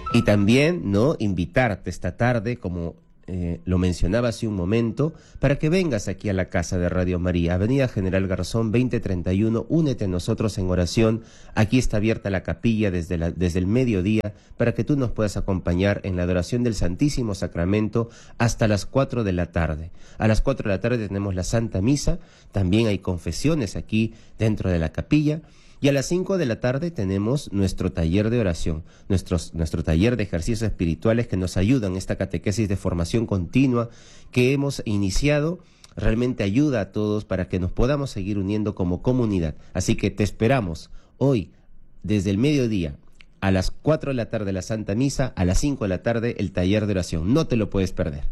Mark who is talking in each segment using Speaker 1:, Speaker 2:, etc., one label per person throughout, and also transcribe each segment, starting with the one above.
Speaker 1: Y también, ¿no?, invitarte esta tarde, como lo mencionaba hace un momento, para que vengas aquí a la casa de Radio María, Avenida General Garzón 2031, únete a nosotros en oración. Aquí está abierta la capilla desde el mediodía para que tú nos puedas acompañar en la adoración del Santísimo Sacramento hasta las 4 de la tarde. A las 4 de la tarde tenemos la Santa Misa, también hay confesiones aquí dentro de la capilla. Y a las 5 de la tarde tenemos nuestro taller de oración, nuestro taller de ejercicios espirituales que nos ayudan, esta catequesis de formación continua que hemos iniciado, realmente ayuda a todos para que nos podamos seguir uniendo como comunidad. Así que te esperamos hoy, desde el mediodía, a las 4 de la tarde la Santa Misa, a las 5 de la tarde el taller de oración. No te lo puedes perder.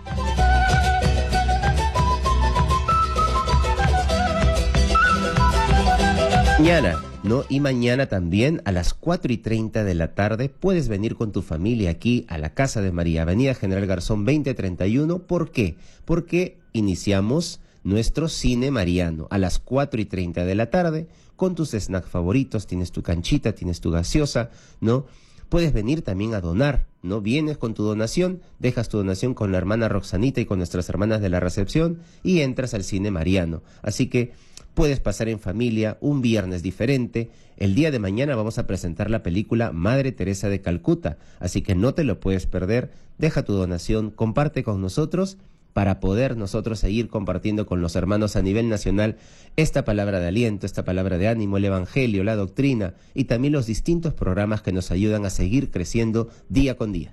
Speaker 1: Mañana, ¿no? Y mañana también a las 4:30 de la tarde puedes venir con tu familia aquí a la Casa de María, Avenida General Garzón 2031. ¿Por qué? Porque iniciamos nuestro cine mariano a las 4:30 de la tarde con tus snacks favoritos, tienes tu canchita, tienes tu gaseosa, ¿no? Puedes venir también a donar, ¿no? Vienes con tu donación, dejas tu donación con la hermana Roxanita y con nuestras hermanas de la recepción y entras al cine mariano. Así que puedes pasar en familia un viernes diferente. El día de mañana vamos a presentar la película Madre Teresa de Calcuta, así que no te lo puedes perder. Deja tu donación, comparte con nosotros para poder nosotros seguir compartiendo con los hermanos a nivel nacional esta palabra de aliento, esta palabra de ánimo, el evangelio, la doctrina y también los distintos programas que nos ayudan a seguir creciendo día con día.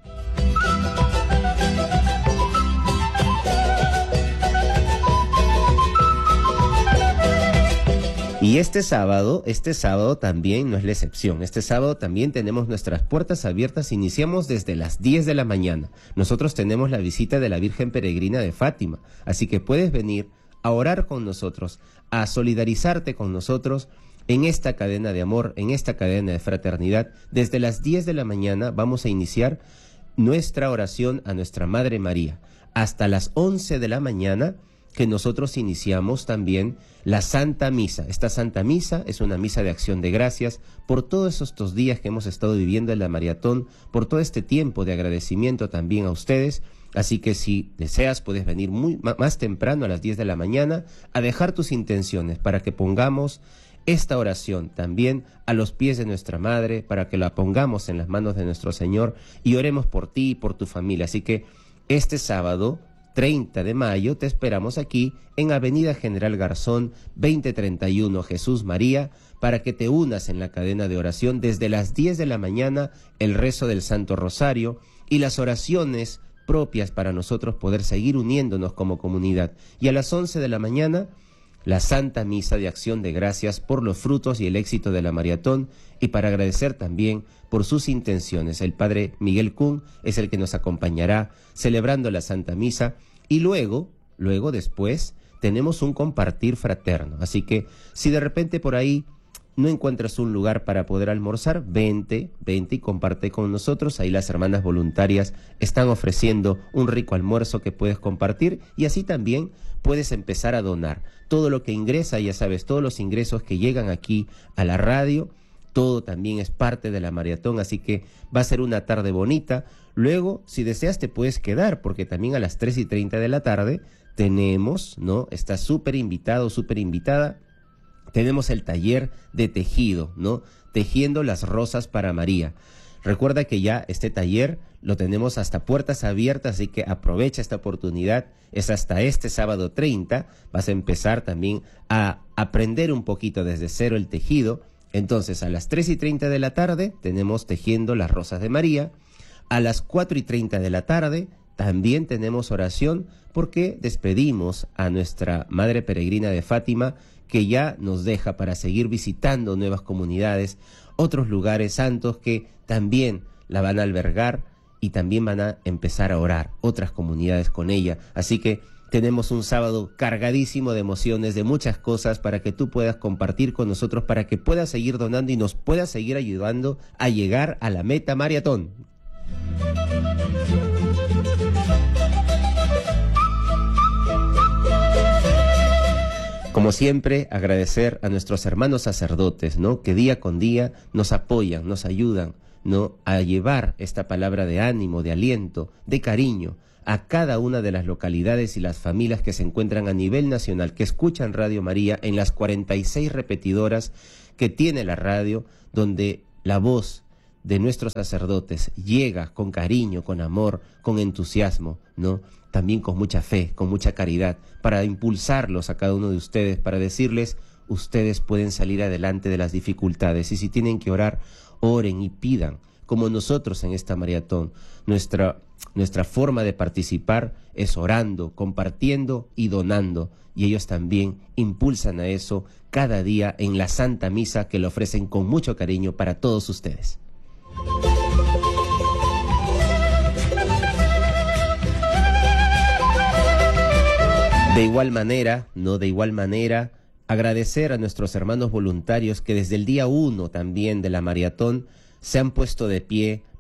Speaker 1: Y este sábado también no es la excepción. Este sábado también tenemos nuestras puertas abiertas. Iniciamos desde las 10 de la mañana. Nosotros tenemos la visita de la Virgen Peregrina de Fátima. Así que puedes venir a orar con nosotros, a solidarizarte con nosotros en esta cadena de amor, en esta cadena de fraternidad. Desde las 10 de la mañana vamos a iniciar nuestra oración a nuestra Madre María. Hasta las 11 de la mañana que nosotros iniciamos también la Santa Misa. Esta Santa Misa es una misa de acción de gracias por todos estos días que hemos estado viviendo en la maratón, por todo este tiempo de agradecimiento también a ustedes. Así que si deseas puedes venir más temprano a las 10 de la mañana a dejar tus intenciones para que pongamos esta oración también a los pies de nuestra Madre, para que la pongamos en las manos de nuestro Señor y oremos por ti y por tu familia. Así que este sábado 30 de mayo te esperamos aquí en Avenida General Garzón 2031 Jesús María para que te unas en la cadena de oración desde las 10 de la mañana, el rezo del Santo Rosario y las oraciones propias para nosotros poder seguir uniéndonos como comunidad. Y a las 11 de la mañana, la Santa Misa de Acción de Gracias por los frutos y el éxito de la maratón y para agradecer también por sus intenciones. El Padre Miguel Kuhn es el que nos acompañará celebrando la Santa Misa y luego después tenemos un compartir fraterno. Así que si de repente por ahí no encuentras un lugar para poder almorzar, vente y comparte con nosotros. Ahí las hermanas voluntarias están ofreciendo un rico almuerzo que puedes compartir y así también puedes empezar a donar. Todo lo que ingresa, ya sabes, todos los ingresos que llegan aquí a la radio, todo también es parte de la maratón, así que va a ser una tarde bonita. Luego, si deseas, te puedes quedar, porque también a las 3:30 de la tarde tenemos, ¿no? Estás súper invitado, súper invitada. Tenemos el taller de tejido, ¿no? Tejiendo las rosas para María. Recuerda que ya este taller lo tenemos hasta puertas abiertas, así que aprovecha esta oportunidad. Es hasta este sábado 30. Vas a empezar también a aprender un poquito desde cero el tejido. Entonces, a las 3:30 de la tarde tenemos tejiendo las rosas de María. A las 4:30 de la tarde también tenemos oración porque despedimos a nuestra Madre Peregrina de Fátima, que ya nos deja para seguir visitando nuevas comunidades, otros lugares santos que también la van a albergar y también van a empezar a orar otras comunidades con ella. Así que tenemos un sábado cargadísimo de emociones, de muchas cosas para que tú puedas compartir con nosotros, para que puedas seguir donando y nos puedas seguir ayudando a llegar a la meta maratón. Como siempre, agradecer a nuestros hermanos sacerdotes, ¿no? Que día con día nos apoyan, nos ayudan, ¿no? A llevar esta palabra de ánimo, de aliento, de cariño a cada una de las localidades y las familias que se encuentran a nivel nacional, que escuchan Radio María en las 46 repetidoras que tiene la radio, donde la voz de nuestros sacerdotes llega con cariño, con amor, con entusiasmo, ¿no? También con mucha fe, con mucha caridad, para impulsarlos a cada uno de ustedes, para decirles, ustedes pueden salir adelante de las dificultades, y si tienen que orar, oren y pidan, como nosotros en esta maratón. Nuestra forma de participar es orando, compartiendo y donando, y ellos también impulsan a eso cada día en la Santa Misa, que lo ofrecen con mucho cariño para todos ustedes. De igual manera, agradecer a nuestros hermanos voluntarios que desde el día 1 también de la maratón se han puesto de pie